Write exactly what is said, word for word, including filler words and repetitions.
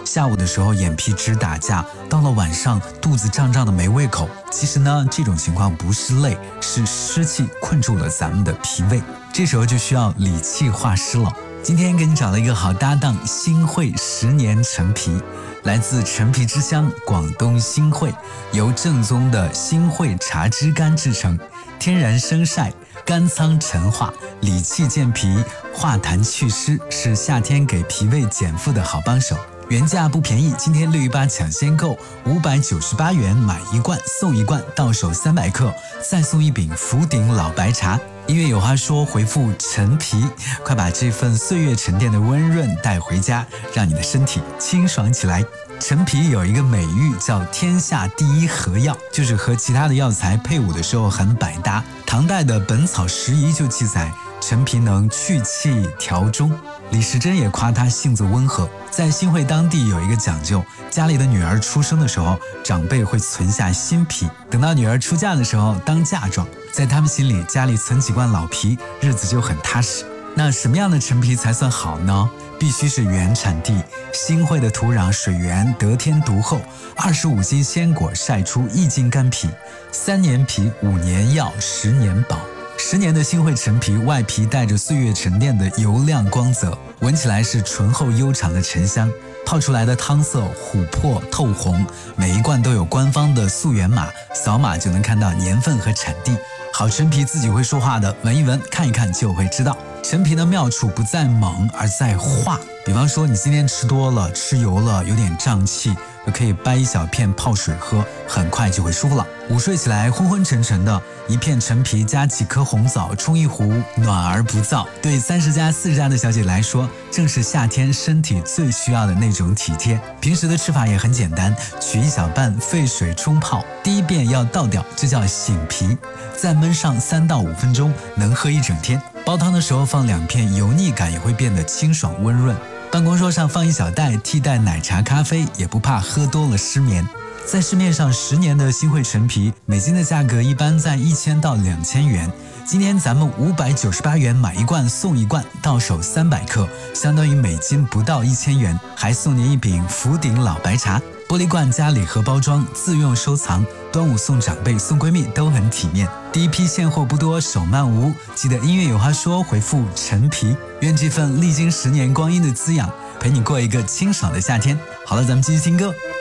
下午的时候眼皮直打架，到了晚上肚子胀胀的没胃口。其实呢，这种情况不是累，是湿气困住了咱们的脾胃，这时候就需要理气化湿了。今天给你找了一个好搭档，新会十年陈皮，来自陈皮之乡广东新会，由正宗的新会茶枝干制成，天然生晒，干仓陈化，理气健脾，化痰祛湿，是夏天给脾胃减负的好帮手。原价不便宜，今天六一八抢先购，五百九十八元买一罐送一罐，到手三百克，再送一饼福鼎老白茶。音乐有话说，回复陈皮，快把这份岁月沉淀的温润带回家，让你的身体清爽起来。陈皮有一个美誉叫天下第一和药，就是和其他的药材配伍的时候很百搭。唐代的《本草拾遗》就记载，陈皮能去气调中。李时珍也夸他性子温和。在新会当地有一个讲究，家里的女儿出生的时候，长辈会存下新皮，等到女儿出嫁的时候当嫁妆。在他们心里，家里存几罐老皮，日子就很踏实。那什么样的陈皮才算好呢？必须是原产地，新会的土壤水源得天独厚，二十五斤鲜果晒出一斤干皮，三年皮，五年药，十年保。十年的新会陈皮，外皮带着岁月沉淀的油亮光泽，闻起来是醇厚悠长的沉香，泡出来的汤色琥珀透红，每一罐都有官方的溯源码，扫码就能看到年份和产地。好陈皮自己会说话的，闻一闻看一看就会知道。陈皮的妙处不在猛，而在化。比方说你今天吃多了，吃油了，有点胀气，就可以掰一小片泡水喝，很快就会舒服了。午睡起来昏昏沉沉的，一片陈皮加几颗红枣冲一壶，暖而不燥。对三十加四十加的小姐来说，正是夏天身体最需要的那种体贴。平时的吃法也很简单，取一小半沸水冲泡，第一遍要倒掉，这叫醒皮，再焖上三到五分钟，能喝一整天。煲汤的时候放两片，油腻感也会变得清爽温润。办公桌上放一小袋，替代奶茶咖啡，也不怕喝多了失眠。在市面上十年的新会陈皮，每斤的价格一般在一千到两千元。今天咱们五百九十八元买一罐送一罐，到手三百克，相当于每斤不到一千元，还送您一饼福鼎老白茶。玻璃罐加礼盒包装，自用收藏。端午送长辈送闺蜜都很体面。第一批现货不多，手慢无，记得音乐有话说，回复陈皮。愿这份历经十年光阴的滋养，陪你过一个清爽的夏天。好了，咱们继续听歌。